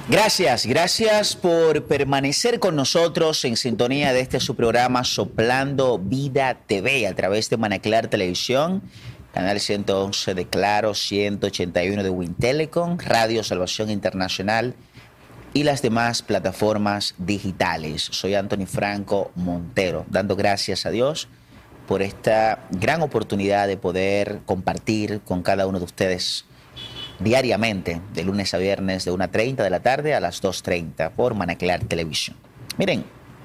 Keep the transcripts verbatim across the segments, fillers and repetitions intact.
Gracias, gracias por permanecer con nosotros en sintonía de este su programa Soplando Vida T V a través de Manaclar Televisión, canal ciento once de Claro, ciento ochenta y uno de Wintelecom, Radio Salvación Internacional y las demás plataformas digitales. Soy Anthony Franco Montero, dando gracias a Dios por esta gran oportunidad de poder compartir con cada uno de ustedes diariamente, de lunes a viernes, de una treinta de la tarde a las dos treinta por Manaclar Televisión. Miren,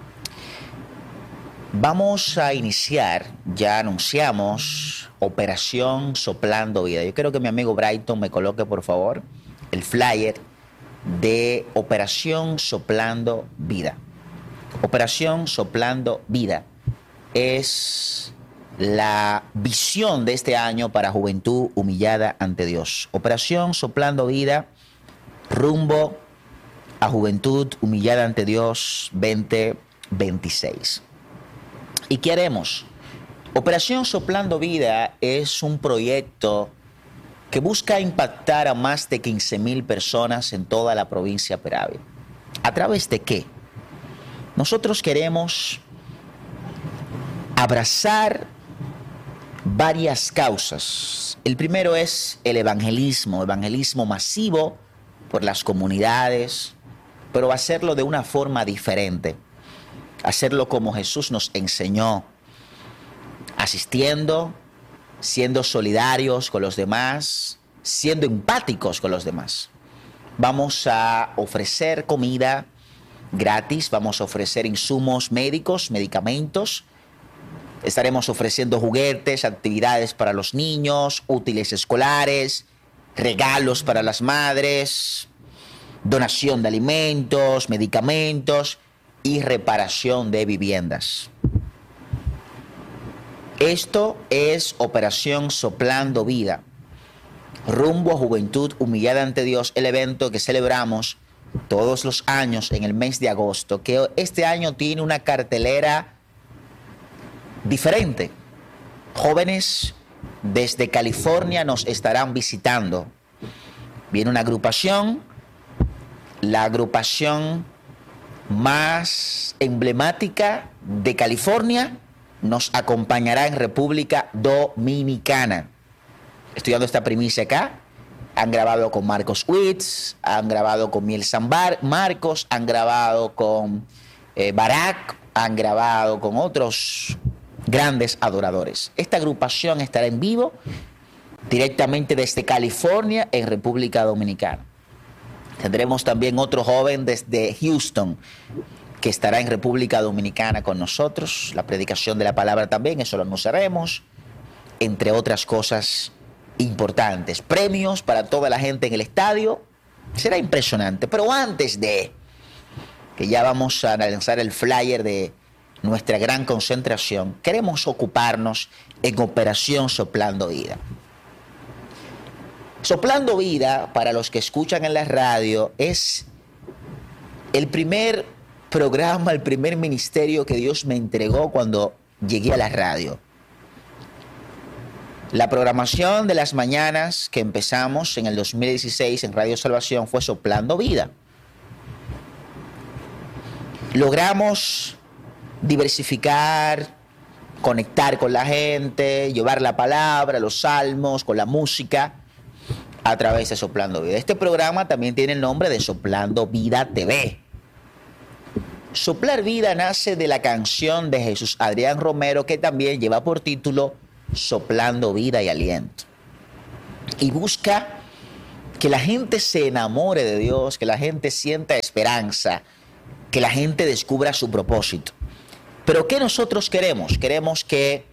vamos a iniciar, ya anunciamos, Operación Soplando Vida. Yo quiero que mi amigo Brighton me coloque, por favor, el flyer de Operación Soplando Vida. Operación Soplando Vida es la visión de este año para Juventud Humillada ante Dios. Operación Soplando Vida, rumbo a Juventud Humillada ante Dios veinte veintiséis. ¿Y qué haremos? Operación Soplando Vida es un proyecto que busca impactar a más de quince mil personas en toda la provincia de Peravia. ¿A través de qué? Nosotros queremos abrazar varias causas. El primero es el evangelismo, evangelismo masivo por las comunidades, pero hacerlo de una forma diferente, hacerlo como Jesús nos enseñó, asistiendo, siendo solidarios con los demás, siendo empáticos con los demás. Vamos a ofrecer comida gratis, vamos a ofrecer insumos médicos, medicamentos. Estaremos ofreciendo juguetes, actividades para los niños, útiles escolares, regalos para las madres, donación de alimentos, medicamentos y reparación de viviendas. Esto es Operación Soplando Vida, rumbo a Juventud Humillada ante Dios, el evento que celebramos todos los años en el mes de agosto, que este año tiene una cartelera diferente. Jóvenes desde California nos estarán visitando. Viene una agrupación, la agrupación más emblemática de California nos acompañará en República Dominicana. Estoy dando esta primicia acá. Han grabado con Marcos Witt, han grabado con Miel San Marcos, han grabado con eh, Barack, han grabado con otros grandes adoradores. Esta agrupación estará en vivo directamente desde California en República Dominicana. Tendremos también otro joven desde Houston que estará en República Dominicana con nosotros. La predicación de la palabra también, eso lo anunciaremos, entre otras cosas importantes. Premios para toda la gente en el estadio. Será impresionante. Pero antes de que ya vamos a lanzar el flyer de nuestra gran concentración, queremos ocuparnos en Operación Soplando Vida. Soplando Vida, para los que escuchan en la radio, es el primer programa, el primer ministerio que Dios me entregó cuando llegué a la radio. La programación de las mañanas que empezamos en el dos mil dieciséis en Radio Salvación fue Soplando Vida. Logramos diversificar, conectar con la gente, llevar la palabra, los salmos, con la música, a través de Soplando Vida. Este programa también tiene el nombre de Soplando Vida T V. Soplar Vida nace de la canción de Jesús Adrián Romero, que también lleva por título Soplando Vida y Aliento. Y busca que la gente se enamore de Dios, que la gente sienta esperanza, que la gente descubra su propósito. Pero ¿qué nosotros queremos? Queremos que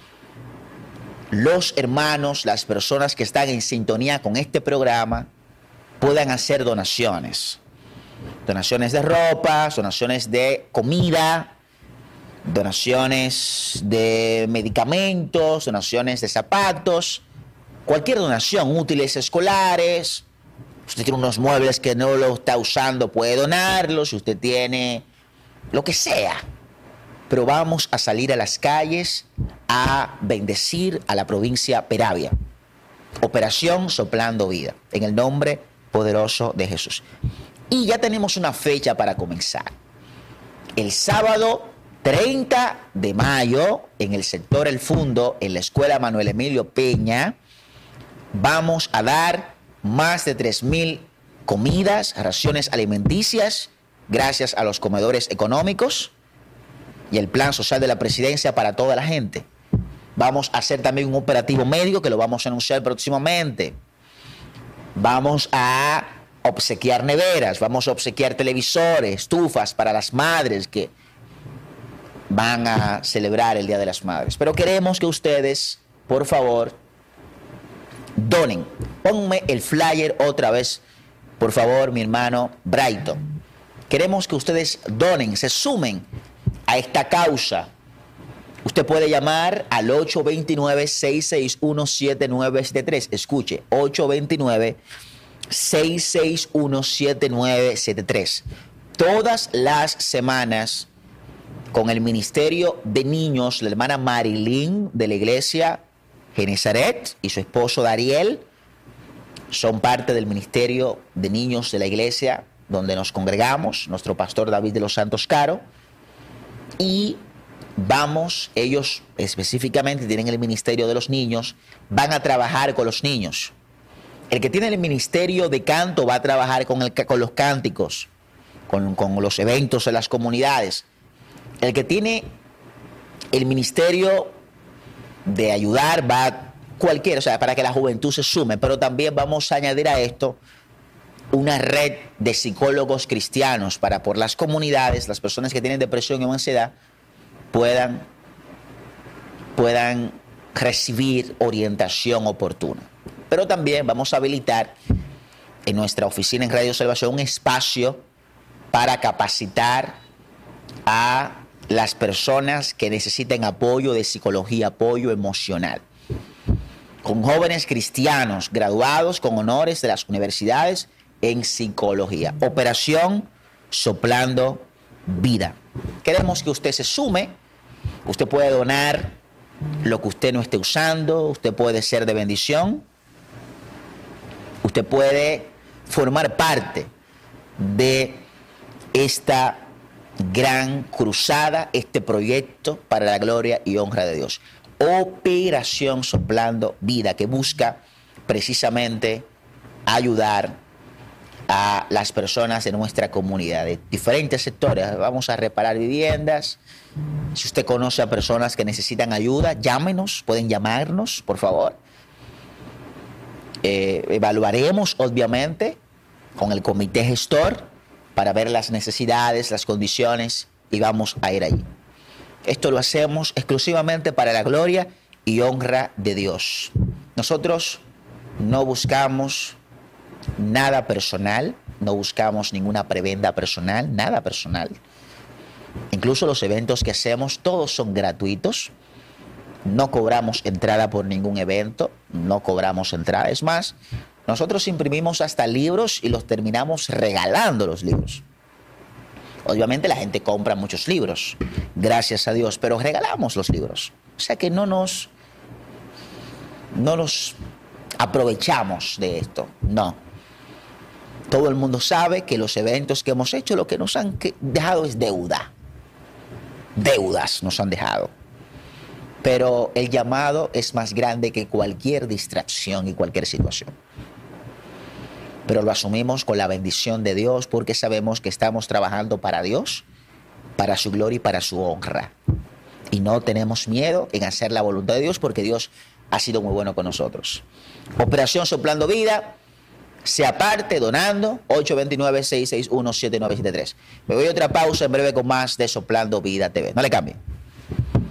los hermanos, las personas que están en sintonía con este programa, puedan hacer donaciones. Donaciones de ropa, donaciones de comida, donaciones de medicamentos, donaciones de zapatos, cualquier donación, útiles escolares. Usted tiene unos muebles que no lo está usando, puede donarlos. Si usted tiene lo que sea. Pero vamos a salir a las calles a bendecir a la provincia Peravia. Operación Soplando Vida, en el nombre poderoso de Jesús. Y ya tenemos una fecha para comenzar. El sábado treinta de mayo, en el sector El Fundo, en la Escuela Manuel Emilio Peña, vamos a dar más de tres mil comidas, raciones alimenticias, gracias a los comedores económicos y el plan social de la presidencia para toda la gente. Vamos a hacer también un operativo médico que lo vamos a anunciar próximamente. Vamos a obsequiar neveras, vamos a obsequiar televisores, estufas para las madres que van a celebrar el Día de las Madres. Pero queremos que ustedes, por favor, donen. Pónganme el flyer otra vez, por favor, mi hermano Brighton. Queremos que ustedes donen, se sumen a esta causa. Usted puede llamar al ocho dos nueve, seis seis uno, siete nueve siete tres. Escuche, ocho dos nueve, seis seis uno, siete nueve siete tres. Todas las semanas, con el Ministerio de Niños, la hermana Marilyn de la iglesia Genezaret y su esposo Dariel, son parte del Ministerio de Niños de la iglesia donde nos congregamos, nuestro pastor David de los Santos Caro, y vamos, ellos específicamente tienen el Ministerio de los Niños, van a trabajar con los niños. El que tiene el Ministerio de Canto va a trabajar con, el, con los cánticos, con, con los eventos en las comunidades. El que tiene el Ministerio de Ayudar va a cualquiera, o sea, para que la juventud se sume, pero también vamos a añadir a esto una red de psicólogos cristianos para por las comunidades, las personas que tienen depresión y ansiedad puedan, puedan recibir orientación oportuna. Pero también vamos a habilitar en nuestra oficina en Radio Salvación un espacio para capacitar a las personas que necesiten apoyo de psicología, apoyo emocional, con jóvenes cristianos graduados con honores de las universidades en psicología. Operación Soplando Vida. Queremos que usted se sume. Usted puede donar lo que usted no esté usando, usted puede ser de bendición, usted puede formar parte de esta gran cruzada, este proyecto para la gloria y honra de Dios. Operación Soplando Vida, que busca precisamente ayudar a las personas de nuestra comunidad, de diferentes sectores. Vamos a reparar viviendas. Si usted conoce a personas que necesitan ayuda, llámenos, pueden llamarnos, por favor. Eh, evaluaremos, obviamente, con el comité gestor para ver las necesidades, las condiciones, y vamos a ir allí. Esto lo hacemos exclusivamente para la gloria y honra de Dios. Nosotros no buscamos nada personal, no buscamos ninguna prebenda personal, nada personal. Incluso los eventos que hacemos, todos son gratuitos. No cobramos entrada por ningún evento, no cobramos entrada. Es más, nosotros imprimimos hasta libros y los terminamos regalando los libros. Obviamente la gente compra muchos libros, gracias a Dios, pero regalamos los libros. O sea que no nos, no nos aprovechamos de esto, no. Todo el mundo sabe que los eventos que hemos hecho, lo que nos han dejado es deuda. Deudas nos han dejado. Pero el llamado es más grande que cualquier distracción y cualquier situación. Pero lo asumimos con la bendición de Dios porque sabemos que estamos trabajando para Dios, para su gloria y para su honra. Y no tenemos miedo en hacer la voluntad de Dios porque Dios ha sido muy bueno con nosotros. Operación Soplando Vida, se aparte donando, ocho dos nueve, seis seis uno, siete nueve siete tres. Me voy a otra pausa en breve con más de Soplando Vida T V. No le cambie.